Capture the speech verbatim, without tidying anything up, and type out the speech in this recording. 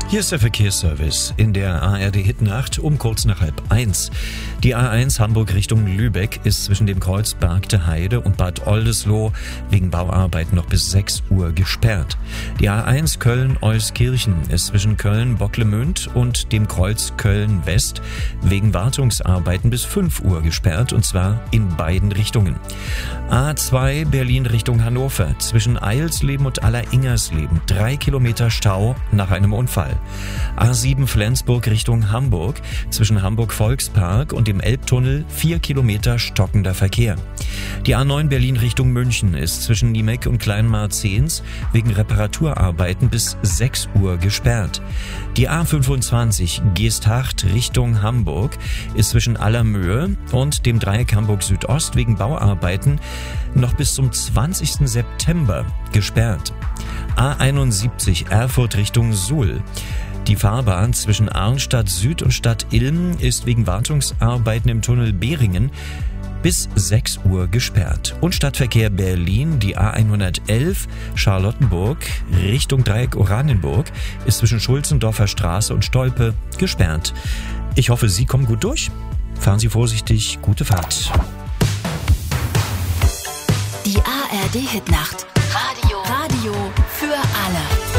Hier ist der Verkehrsservice in der A R D-Hitnacht um kurz nach halb eins. Die A eins Hamburg Richtung Lübeck ist zwischen dem Kreuz Bargte Heide und Bad Oldesloe wegen Bauarbeiten noch bis sechs Uhr gesperrt. Die A eins Köln-Euskirchen ist zwischen Köln-Bocklemünd und dem Kreuz Köln-West wegen Wartungsarbeiten bis fünf Uhr gesperrt, und zwar in beiden Richtungen. A zwei Berlin Richtung Hannover zwischen Eilsleben und Alleringers-Leben drei Kilometer Stau nach einem Unfall. A sieben Flensburg Richtung Hamburg zwischen Hamburg-Volkspark und dem Elbtunnel vier Kilometer stockender Verkehr. Die A neun Berlin Richtung München ist zwischen Niemeck und Kleinmarzens wegen Reparaturarbeiten bis sechs Uhr gesperrt. Die A fünfundzwanzig Geesthacht Richtung Hamburg ist zwischen Allermöhe und dem Dreieck Hamburg Südost wegen Bauarbeiten noch bis zum zwanzigsten September gesperrt. A einundsiebzig Erfurt Richtung Suhl. Die Fahrbahn zwischen Arnstadt Süd und Stadt Ilm ist wegen Wartungsarbeiten im Tunnel Behringen bis sechs Uhr gesperrt. Und Stadtverkehr Berlin, die A hundertelf Charlottenburg Richtung Dreieck Oranienburg ist zwischen Schulzendorfer Straße und Stolpe gesperrt. Ich hoffe, Sie kommen gut durch. Fahren Sie vorsichtig, gute Fahrt. Die A R D-Hitnacht. Radio. Radio für alle.